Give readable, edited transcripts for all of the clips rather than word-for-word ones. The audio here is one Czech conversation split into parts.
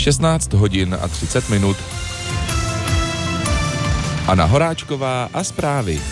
16 hodin a 30 minut. Anna Horáčková a zprávy.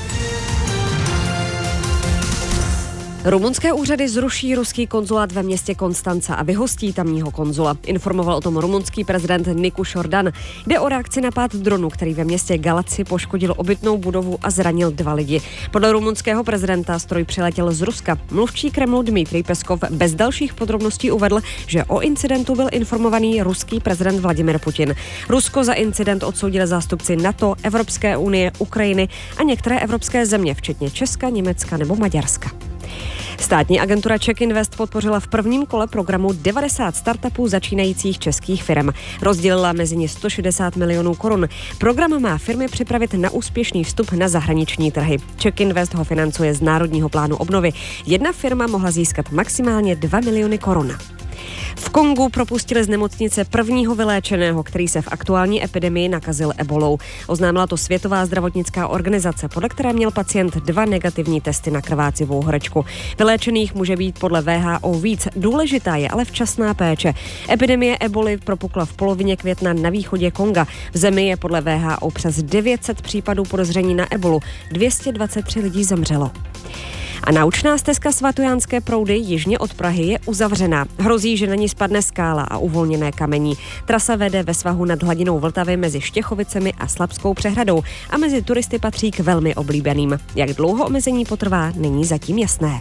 Rumunské úřady zruší ruský konzulát ve městě Konstanca a vyhostí tamního konzula. Informoval o tom rumunský prezident Nikuš Ordan. Jde o reakci na pád dronu, který ve městě Galaci poškodil obytnou budovu a zranil 2 lidi. Podle rumunského prezidenta stroj přiletěl z Ruska. Mluvčí Kremlu Dmitrij Peskov bez dalších podrobností uvedl, že o incidentu byl informovaný ruský prezident Vladimir Putin. Rusko za incident odsoudil zástupci NATO, Evropské unie, Ukrajiny a některé evropské země, včetně Česka, Německa nebo Maďarska. Státní agentura Czech Invest podpořila v prvním kole programu 90 startupů začínajících českých firm. Rozdělila mezi ně 160 milionů korun. Program má firmy připravit na úspěšný vstup na zahraniční trhy. Czech Invest ho financuje z Národního plánu obnovy. Jedna firma mohla získat maximálně 2 miliony korun. V Kongu propustili z nemocnice prvního vyléčeného, který se v aktuální epidemii nakazil ebolou. Oznámila to Světová zdravotnická organizace, podle které měl pacient 2 negativní testy na krvácivou horečku. Vyléčených může být podle WHO víc. Důležitá je ale včasná péče. Epidemie eboly propukla v polovině května na východě Konga. V zemi je podle WHO přes 900 případů podezření na ebolu. 223 lidí zemřelo. A naučná stezka Svatojánské proudy jižně od Prahy je uzavřená. Hrozí, že na ní spadne skála a uvolněné kamení. Trasa vede ve svahu nad hladinou Vltavy mezi Štěchovicemi a Slabskou přehradou a mezi turisty patří k velmi oblíbeným. Jak dlouho omezení potrvá, není zatím jasné.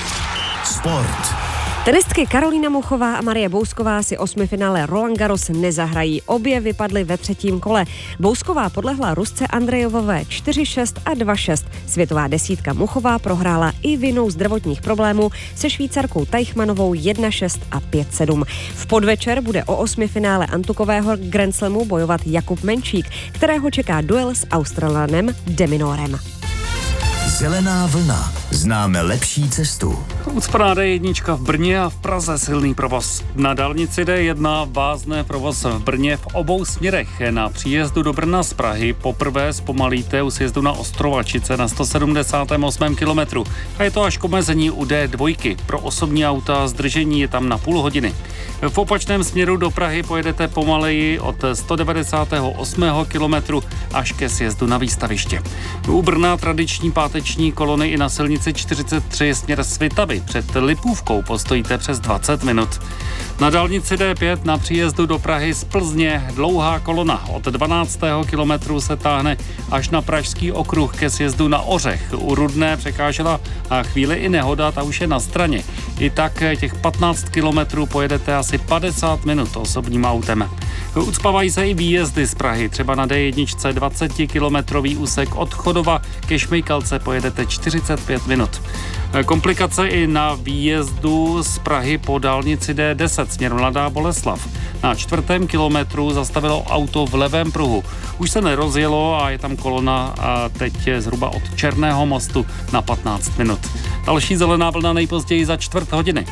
Sport. Tenistky Karolína Muchová a Marie Bousková si 8finále Roland Garros nezahrají. Obě vypadly ve 3. kole. Bousková podlehla Rusce Andrejovové 4-6 a 2-6. Světová desítka Muchová prohrála i vinou zdravotních problémů se Švýcarkou Teichmannovou 1-6 a 5-7. V podvečer bude o 8finále antukového Grand Slamu bojovat Jakub Menčík, kterého čeká duel s Australanem Deminorem. Zelená vlna. Známe lepší cestu. Ucpaná D1 v Brně a v Praze silný provoz. Na dálnici D1 vázne provoz v Brně v obou směrech. Na příjezdu do Brna z Prahy poprvé zpomalíte u sjezdu na Ostrovačice na 178. kilometru. A je to až k omezení u D2. Pro osobní auta zdržení je tam na půl hodiny. V opačném směru do Prahy pojedete pomaleji od 198. kilometru až ke sjezdu na Výstaviště. U Brna tradiční páteční kolony i na silnici 43 směr Svitavy. Před Lipůvkou postojíte přes 20 minut. Na dálnici D5 na příjezdu do Prahy z Plzně dlouhá kolona. Od 12. kilometru se táhne až na Pražský okruh ke sjezdu na Ořech. U Rudné překážela chvíli i nehoda, ta už je na straně. I tak těch 15 kilometrů pojedete asi 50 minut osobním autem. Ucpávají se i výjezdy z Prahy. Třeba na D1 20-kilometrový úsek od Chodova ke Šmejkalce pojedete 45 minut. Komplikace i na výjezdu z Prahy po dálnici D10 směr Mladá Boleslav. Na 4. kilometru zastavilo auto v levém pruhu. Už se nerozjelo a je tam kolona a teď zhruba od Černého mostu na 15 minut. Další zelená vlna nejpozději za 4 hodiny.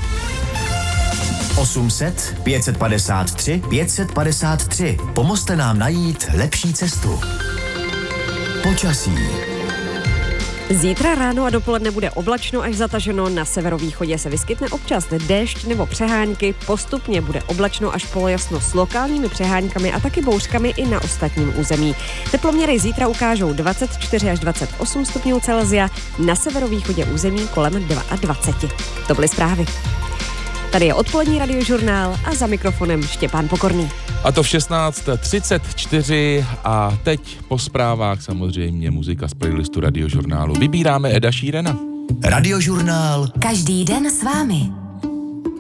800 553 553. Pomozte nám najít lepší cestu. Počasí. Zítra ráno a dopoledne bude oblačno až zataženo, na severovýchodě se vyskytne občas déšť nebo přehánky, postupně bude oblačno až polojasno s lokálními přehánkami a taky bouřkami i na ostatním území. Teploměry zítra ukážou 24 až 28 stupňů Celsia, na severovýchodě území kolem 22. To byly zprávy. Tady je odpolední radiožurnál a za mikrofonem Štěpán Pokorný. A to v 16:34 a teď po zprávách samozřejmě muzika z playlistu radiožurnálu. Vybíráme Eda Sheerana. Radiožurnál. Každý den s vámi.